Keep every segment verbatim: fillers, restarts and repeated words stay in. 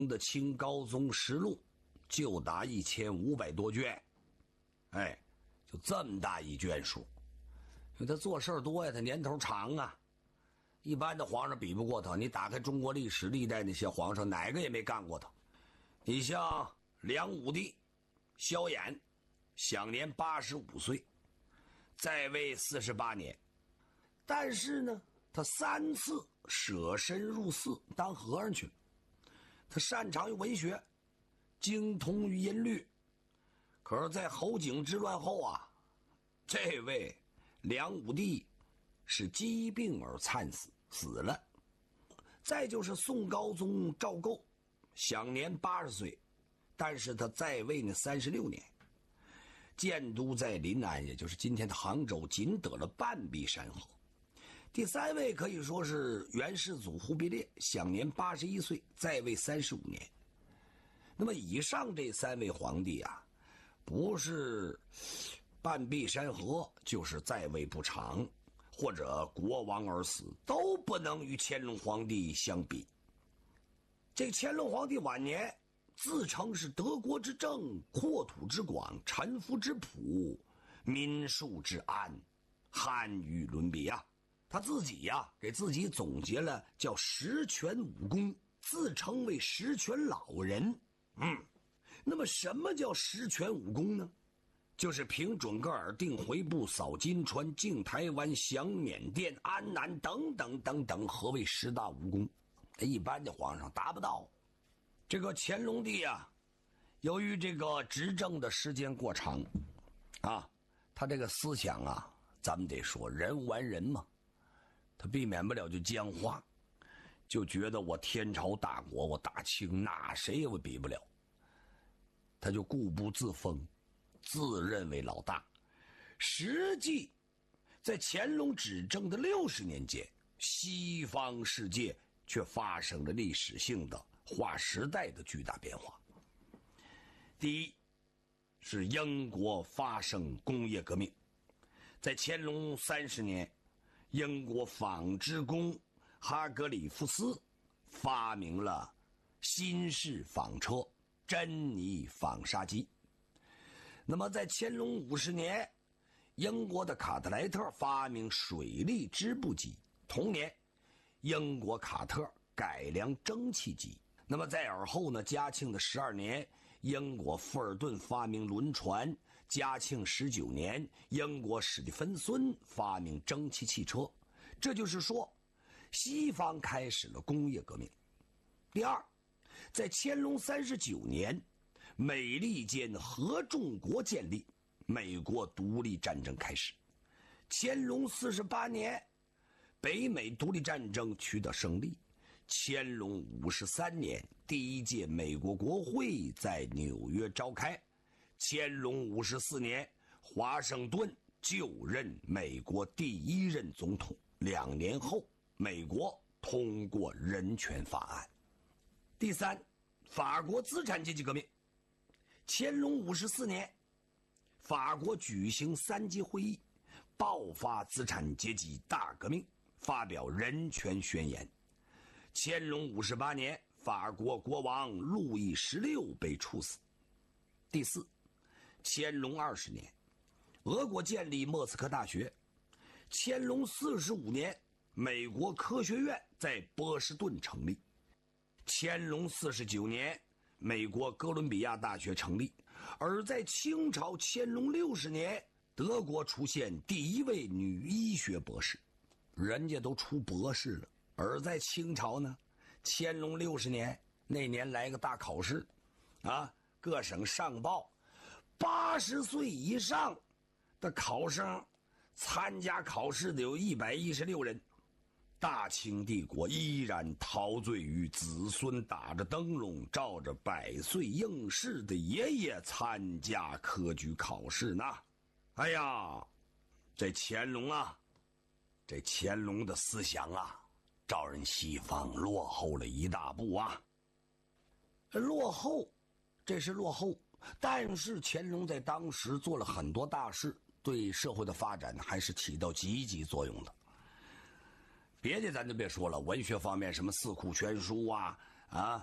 的清高宗实录就达一千五百多卷，哎，就这么大一卷书。因为他做事多呀，他年头长啊，一般的皇上比不过他。你打开中国历史，历代那些皇上哪个也没干过他。你像梁武帝萧衍，享年八十五岁，在位四十八年，但是呢，他三次舍身入寺当和尚去了。他擅长于文学，精通于音律。可是在侯景之乱后啊，这位梁武帝是疾病而惨死，死了。再就是宋高宗赵构，享年八十岁，但是他在位呢三十六年，建都在临安，也就是今天的杭州，仅得了半壁山河。第三位可以说是元世祖忽必烈，享年八十一岁，在位三十五年。那么以上这三位皇帝啊，不是半壁山河，就是在位不长，或者国亡而死，都不能与乾隆皇帝相比。这乾隆皇帝晚年自称是德国之正，扩土之广，臣服之朴，民庶之安，汉语伦比啊。他自己呀、啊，给自己总结了叫十全武功，自称为十全老人。嗯，那么什么叫十全武功呢？就是平准噶尔、定回部、扫金川、靖台湾、降缅甸、安南等等等等。何谓十大武功？一般的皇上达不到。这个乾隆帝啊，由于这个执政的时间过长啊，他这个思想啊，咱们得说人完人嘛，他避免不了就僵化，就觉得我天朝大国，我大清那谁也比不了，他就固步自封，自认为老大。实际在乾隆执政的六十年间，西方世界却发生了历史性的划时代的巨大变化。第一是英国发生工业革命，在乾隆三十年，英国纺织工哈格里夫斯发明了新式纺车珍妮纺纱机。那么在乾隆五十年，英国的卡特莱特发明水力织布机，同年英国卡特改良蒸汽机。那么在而后呢，嘉庆的十二年，英国富尔顿发明轮船；嘉庆十九年，英国史蒂芬孙发明蒸汽汽车。这就是说，西方开始了工业革命。第二，在乾隆三十九年，美利坚合众国建立，美国独立战争开始。乾隆四十八年，北美独立战争取得胜利。乾隆五十三年，第一届美国国会在纽约召开。乾隆五十四年，华盛顿就任美国第一任总统。两年后，美国通过人权法案。第三，法国资产阶级革命。乾隆五十四年，法国举行三级会议，爆发资产阶级大革命，发表人权宣言。乾隆五十八年，法国国王路易十六被处死。第四，乾隆二十年，俄国建立莫斯科大学。乾隆四十五年，美国科学院在波士顿成立。乾隆四十九年，美国哥伦比亚大学成立。而在清朝乾隆六十年，德国出现第一位女医学博士，人家都出博士了。而在清朝呢，乾隆六十年那年来个大考试啊，各省上报八十岁以上的考生参加考试的有一百一十六人。大清帝国依然陶醉于子孙打着灯笼照着百岁应试的爷爷参加科举考试呢。哎呀，这乾隆啊，这乾隆的思想啊，照人西方落后了一大步啊。落后，这是落后，但是乾隆在当时做了很多大事，对社会的发展还是起到积极作用的。别的咱就别说了，文学方面什么四库全书啊啊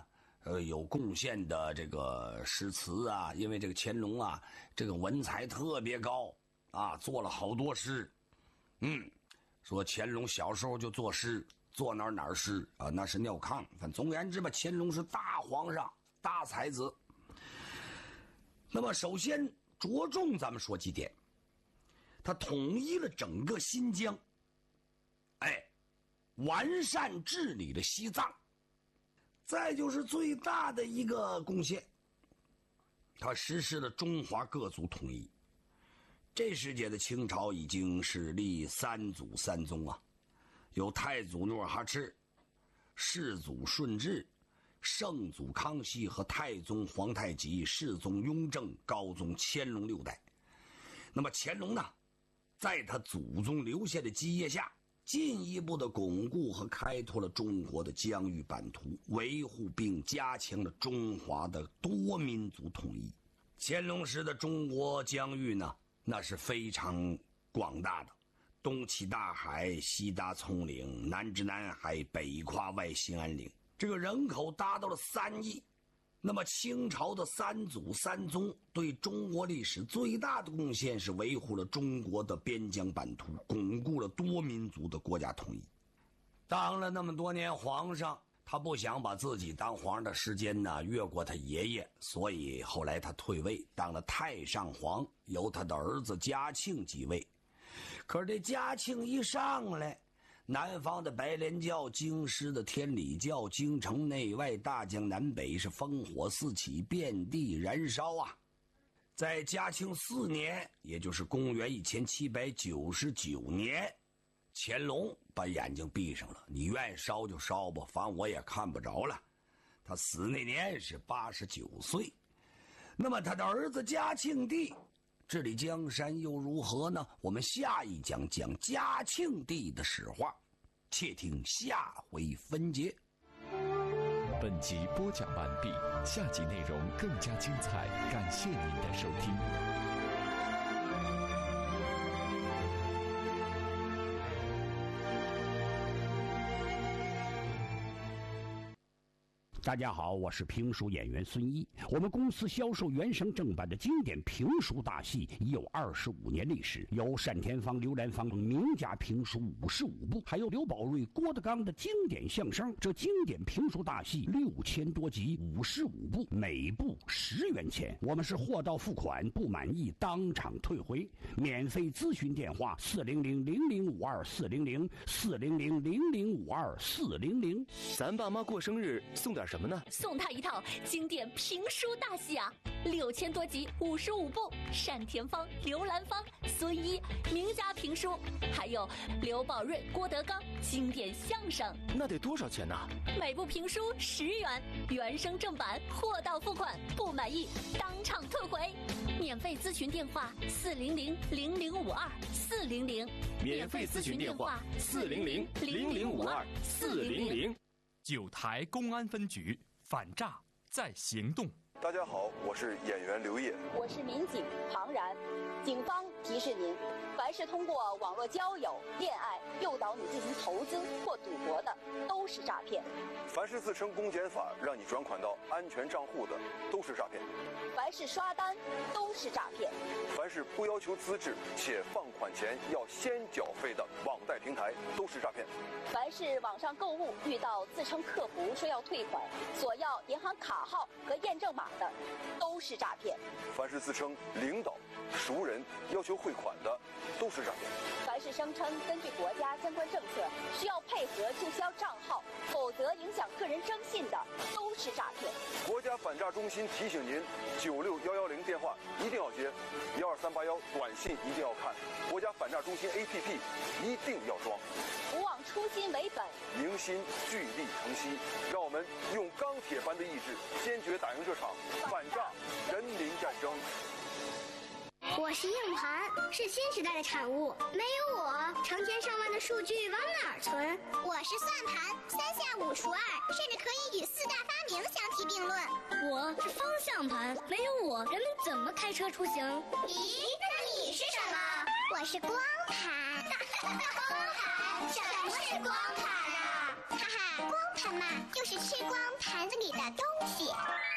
呃有贡献的这个诗词啊，因为这个乾隆啊，这个文采特别高啊，做了好多诗。嗯，说乾隆小时候就作诗，做哪儿哪儿诗啊，那是尿炕。反正总而言之吧，乾隆是大皇上、大才子。那么首先着重咱们说几点，他统一了整个新疆，哎，完善治理了西藏。再就是最大的一个贡献，他实施了中华各族统一。这时节的清朝已经是立三祖三宗啊，有太祖努尔哈赤、世祖顺治、圣祖康熙和太宗皇太极、世宗雍正、高宗乾隆六代。那么乾隆呢，在他祖宗留下的基业下，进一步的巩固和开拓了中国的疆域版图，维护并加强了中华的多民族统一。乾隆时的中国疆域呢，那是非常广大的，东起大海，西达葱岭，南至南海，北跨外兴安岭，这个人口达到了三亿。那么清朝的三祖三宗对中国历史最大的贡献是维护了中国的边疆版图，巩固了多民族的国家统一。当了那么多年皇上，他不想把自己当皇上的时间呢越过他爷爷，所以后来他退位当了太上皇，由他的儿子嘉庆继位。可是这嘉庆一上来，南方的白莲教、京师的天理教，京城内外、大江南北是烽火四起，遍地燃烧啊！在嘉庆四年，也就是公元一千七百九十九年，乾隆把眼睛闭上了，你愿意烧就烧吧，反正我也看不着了。他死那年是八十九岁。那么他的儿子嘉庆帝治理江山又如何呢？我们下一讲讲嘉庆帝的史话，且听下回分解。 本集播讲完毕，下集内容更加精彩，感谢您的收听。 大家好，我是评书演员孙一。我们公司销售原声正版的经典评书大戏已有二十五年历史，有单田芳、刘兰芳名家评书五十五部，还有刘宝瑞、郭德纲的经典相声。这经典评书大戏六千多集，五十五部，每部十元钱。我们是货到付款，不满意当场退回。免费咨询电话：四零零零零五二四零零四零零零零五二四零零。 咱爸妈过生日送点什么呢？ 送他一套经典评书大戏啊，六千多集，五十五部，单田芳、刘兰芳、孙一名家评书，还有刘宝瑞、郭德纲经典相声。 那得多少钱呢？ 每部评书十元，原声正版，货到付款，不满意当场退回。免费咨询电话：四零零零零五二四零零。 免费咨询电话：四零零零零五二四零零。 九台公安分局反诈在行动。 大家好，我是演员刘烨， 我是民警庞然。警方提示您，凡是通过网络交友、恋爱诱导你进行投资或赌博的，都是诈骗。 凡是自称公检法让你转款到安全账户的，都是诈骗。 凡是刷单，都是诈骗。 凡是不要求资质且放款前要先缴费的网贷平台，都是诈骗。 凡是网上购物遇到自称客服说要退款，索要银行卡号和验证码的，都是诈骗。 凡是自称领导、熟人要求汇款的，都是诈骗。 凡是声称根据国家相关政策需要配合注销账号，否则影响个人征信的，都是诈骗。 国家反诈中心提醒您：九六幺幺零电话一定要接，幺二三八幺短信一定要看，国家反诈中心 A P P 一定要装。 不忘初心为本， 凝心聚力成溪，让我们用钢铁般的意志，坚决打赢这场反诈人民战争。 我是硬盘，是新时代的产物。没有我，成千上万的数据往哪儿存？ 我是算盘，三下五除二，甚至可以与四大发明相提并论。 我是方向盘，没有我，人们怎么开车出行？ 咦，那你是什么？ 我是光盘。光盘？什么是光盘啊？哈哈，光盘嘛，就是吃光盘子里的东西。